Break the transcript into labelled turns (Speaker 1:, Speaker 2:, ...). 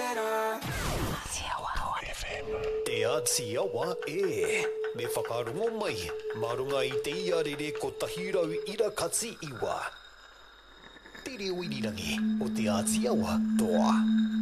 Speaker 1: Te Atiawa e. Me whakarongo mai, marunga I te iarere ko tahirau ira katsi iwa. Te reo irirangi o te Atiawa toa.